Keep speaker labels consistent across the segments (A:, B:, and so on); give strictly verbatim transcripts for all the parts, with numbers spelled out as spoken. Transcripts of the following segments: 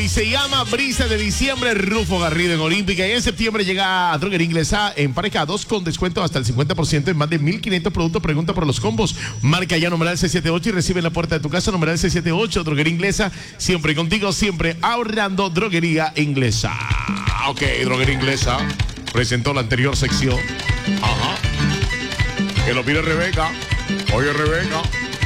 A: y se llama Brisa de Diciembre. Rufo Garrido en Olímpica. Y en septiembre llega a Droguería Inglesa en pareja dos con descuento hasta el cincuenta por ciento en más de mil quinientos productos. Pregunta por los combos. Marca ya numeral seiscientos setenta y ocho y recibe en la puerta de tu casa numeral seiscientos setenta y ocho. Droguería Inglesa, siempre contigo, siempre ahorrando. Droguería Inglesa. Ok, Droguería Inglesa presentó la anterior sección. Ajá. Que lo pide Rebeca. Oye, Rebeca.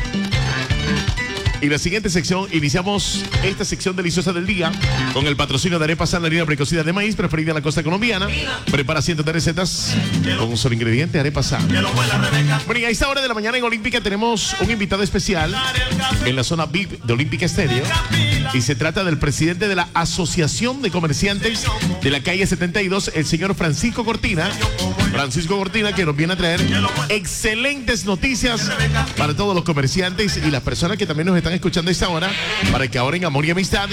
A: Y la siguiente sección, iniciamos esta sección deliciosa del día con el patrocinio de Arepa San, la harina precocida de maíz preferida en la costa colombiana. Prepara cientos de recetas con un solo ingrediente, Arepa San. Bueno, y a esta hora de la mañana en Olímpica tenemos un invitado especial en la zona V I P de Olímpica Estéreo. Y se trata del presidente de la Asociación de Comerciantes de la calle setenta y dos, el señor Francisco Cortina. Francisco Cortina, que nos viene a traer excelentes noticias para todos los comerciantes y las personas que también nos están escuchando a esta hora, para que ahora en Amor y Amistad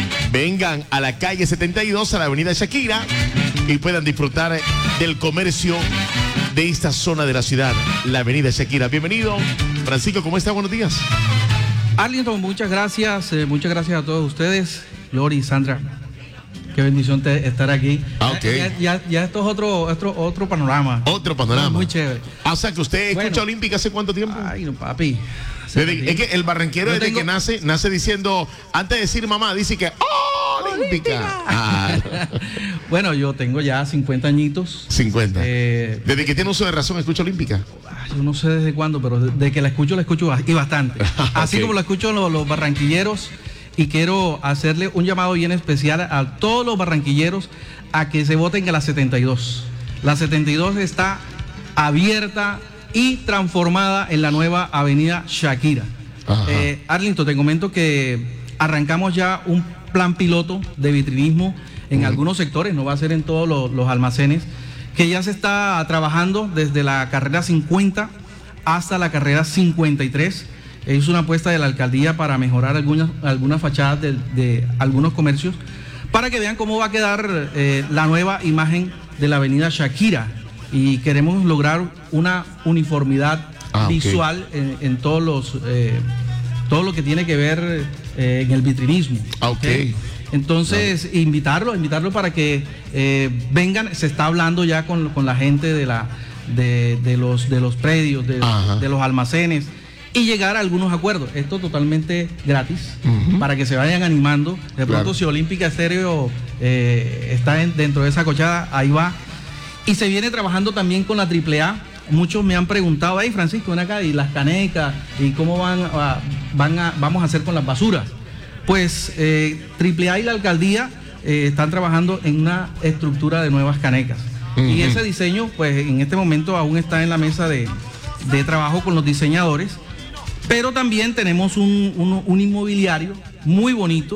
A: vengan a la calle setenta y dos, a la avenida Shakira, y puedan disfrutar del comercio de esta zona de la ciudad, la avenida Shakira. Bienvenido, Francisco, ¿cómo está? Buenos días.
B: Arlington, muchas gracias, eh, muchas gracias a todos ustedes, Lori y Sandra. Qué bendición te, estar aquí.
A: Ah, okay.
B: ya, ya, ya esto es otro, otro, otro panorama.
A: Otro panorama.
B: Muy, muy chévere.
A: Ah, o sea, que usted escucha
B: bueno,
A: Olímpica ¿hace cuánto tiempo?
B: Ay, no, papi.
A: Desde, es que el barranquero desde tengo... que nace, nace diciendo, antes de decir mamá, dice que ¡oh, Olímpica! Ah.
B: Bueno, yo tengo ya cincuenta añitos.
A: cincuenta. Eh, ¿Desde que tiene uso de razón escucha Olímpica?
B: Yo no sé desde cuándo, pero desde que la escucho, la escucho y bastante. Así okay. como la escucho los, los barranquilleros. Y quiero hacerle un llamado bien especial a todos los barranquilleros a que se voten a la setenta y dos. La setenta y dos está abierta y transformada en la nueva avenida Shakira. Eh, Arlington, te comento que arrancamos ya un plan piloto de vitrinismo en uh-huh. algunos sectores, no va a ser en todos los, los almacenes, que ya se está trabajando desde la carrera cincuenta hasta la carrera cincuenta y tres. Es una apuesta de la alcaldía para mejorar algunas, algunas fachadas de, de algunos comercios, para que vean cómo va a quedar eh, la nueva imagen de la avenida Shakira. Y queremos lograr una uniformidad ah, visual okay. en, en todos los eh, todo lo que tiene que ver eh, en el vitrinismo.
A: Ah, okay.
B: ¿Okay? Entonces, claro. invitarlo, invitarlo para que eh, vengan. Se está hablando ya con, con la gente de, la, de, de, los, de los predios, de, de los almacenes, y llegar a algunos acuerdos. Esto totalmente gratis, uh-huh. para que se vayan animando. De pronto, claro. si Olímpica Estéreo eh, está en, dentro de esa cochada, ahí va. Y se viene trabajando también con la triple A. Muchos me han preguntado, hey Francisco, ven acá, y las canecas, y cómo van a, van a, vamos a hacer con las basuras. Pues eh, triple A y la alcaldía eh, están trabajando en una estructura de nuevas canecas. Uh-huh. Y ese diseño, pues en este momento aún está en la mesa de, de trabajo con los diseñadores. Pero también tenemos un, un, un inmobiliario muy bonito.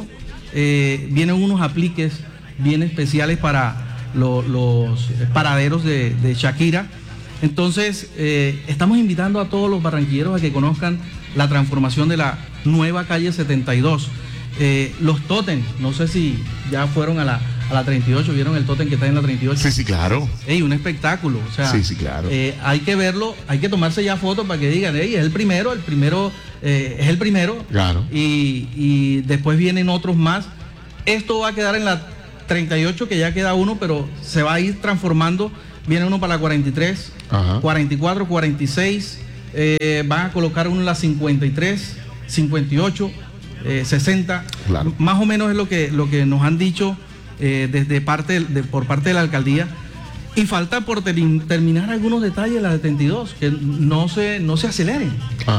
B: Eh, vienen unos apliques bien especiales para lo, los paraderos de, de Shakira. Entonces, eh, estamos invitando a todos los barranquilleros a que conozcan la transformación de la nueva calle setenta y dos. Eh, los tótem, no sé si ya fueron a la, a la treinta y ocho, ¿vieron el tótem que está en la treinta y ocho?
A: Sí, sí, claro.
B: Ey, un espectáculo, o sea,
A: sí, sí, claro.
B: eh, hay que verlo, hay que tomarse ya fotos para que digan, ey, es el primero, el primero, eh, es el primero.
A: Claro.
B: Y, y después vienen otros más. Esto va a quedar en la treinta y ocho, que ya queda uno, pero se va a ir transformando. Viene uno para la cuarenta y tres, ajá. cuarenta y cuatro, cuarenta y seis, eh, van a colocar uno en la cincuenta y tres, cincuenta y ocho, eh, sesenta, claro. Más o menos es lo que, lo que nos han dicho eh, desde parte de, por parte de la alcaldía. Y falta por ter, terminar algunos detalles de la setenta y dos, que no se, no se aceleren.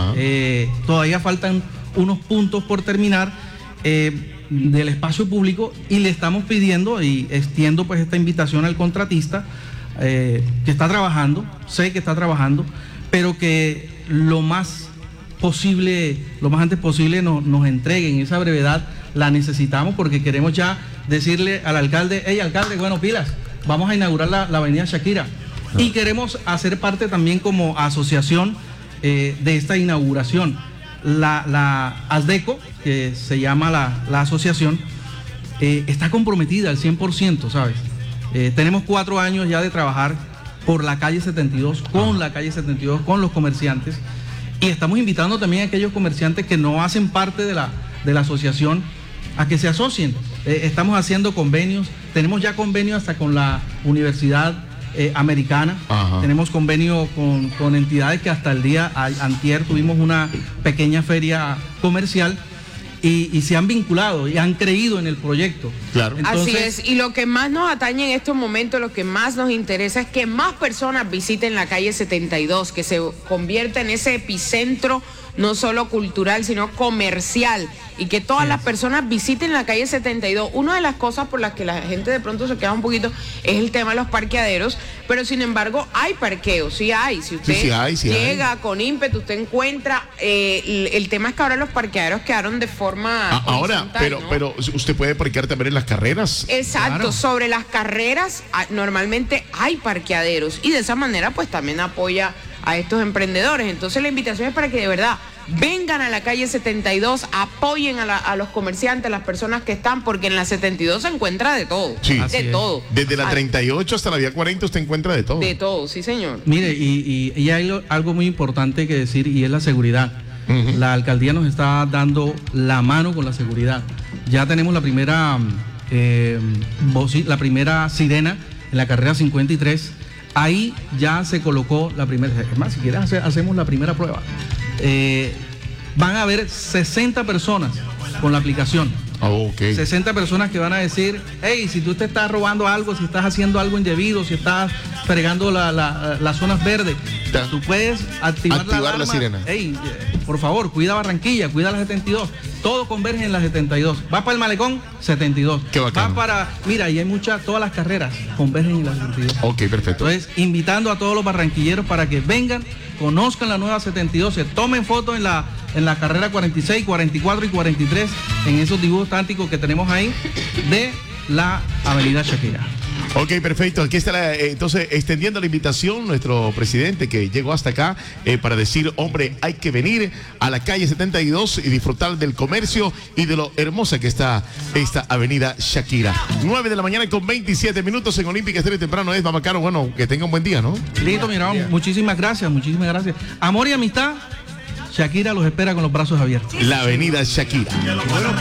B: Eh, todavía faltan unos puntos por terminar eh, del espacio público, y le estamos pidiendo, y extiendo pues esta invitación al contratista, Eh, que está trabajando, sé que está trabajando, pero que lo más posible, lo más antes posible nos, nos entreguen esa brevedad. La necesitamos porque queremos ya decirle al alcalde, hey alcalde, bueno, pilas, vamos a inaugurar la, la avenida Shakira. No. Y queremos hacer parte también como asociación eh, de esta inauguración. La, la ASDECO, que se llama la, la asociación, eh, está comprometida al cien por ciento, ¿sabes? Eh, tenemos cuatro años ya de trabajar por la calle setenta y dos, con ah. la calle setenta y dos, con los comerciantes, y estamos invitando también a aquellos comerciantes que no hacen parte de la, de la asociación a que se asocien. Eh, estamos haciendo convenios, tenemos ya convenios hasta con la Universidad eh, Americana. Ajá. Tenemos convenio con, con entidades que hasta el día a, antier tuvimos una pequeña feria comercial. Y, y se han vinculado y han creído en el proyecto.
C: Claro. Entonces, así es, y lo que más nos atañe en estos momentos, lo que más nos interesa es que más personas visiten la calle setenta y dos, que se convierta en ese epicentro no solo cultural, sino comercial, y que todas sí. las personas visiten la calle setenta y dos. Una de las cosas por las que la gente de pronto se queda un poquito es el tema de los parqueaderos, pero sin embargo hay parqueos, sí hay. Si usted sí, sí hay, sí llega hay. con ímpetu, usted encuentra, eh, el, el tema es que ahora los parqueaderos quedaron de forma
A: ah, ahora, pero, ¿no? pero usted puede parquear también en las carreras.
C: Exacto, claro. Sobre las carreras normalmente hay parqueaderos, y de esa manera pues también apoya a estos emprendedores. Entonces la invitación es para que de verdad vengan a la calle setenta y dos, apoyen a, la, a los comerciantes, a las personas que están, porque en la setenta y dos se encuentra de todo,
A: sí.
C: de todo.
A: Desde la treinta y ocho hasta la vía cuarenta usted encuentra de todo.
C: De todo, sí señor.
B: Mire, y, y, y hay lo, algo muy importante que decir, y es la seguridad. Uh-huh. La alcaldía nos está dando la mano con la seguridad. Ya tenemos la primera, eh, la primera sirena en la carrera cincuenta y tres. Ahí ya se colocó la primera, es más, si quieres hacer, hacemos la primera prueba. Eh, van a haber sesenta personas con la aplicación.
A: Oh, okay.
B: sesenta personas que van a decir, hey, si tú te estás robando algo, si estás haciendo algo indebido, si estás fregando la, la, las zonas verdes, ya. tú puedes activar,
A: activar la,
B: alarma.
A: la sirena.
B: Hey, por favor, cuida Barranquilla, cuida la setenta y dos. Todo converge en la setenta y dos. Vas para el Malecón, setenta y dos.
A: Qué bacano.
B: Vas para, mira, y hay muchas, todas las carreras convergen en la setenta y dos.
A: Ok, perfecto.
B: Entonces, invitando a todos los barranquilleros para que vengan, conozcan la nueva setenta y dos, se tomen fotos en la, en la carrera cuarenta y seis, cuarenta y cuatro y cuarenta y tres, en esos dibujos tácticos que tenemos ahí de la avenida Shakira.
A: Ok, perfecto. Aquí está la, eh, entonces extendiendo la invitación nuestro presidente que llegó hasta acá eh, para decir, hombre, hay que venir a la calle setenta y dos y disfrutar del comercio y de lo hermosa que está esta avenida Shakira. nueve de la mañana con veintisiete minutos en Olímpica Estéreo temprano es Babacaro. Bueno, que tenga un buen día, ¿no?
B: Listo, mira, muchísimas gracias, muchísimas gracias. Amor y amistad, Shakira los espera con los brazos abiertos.
A: La avenida Shakira.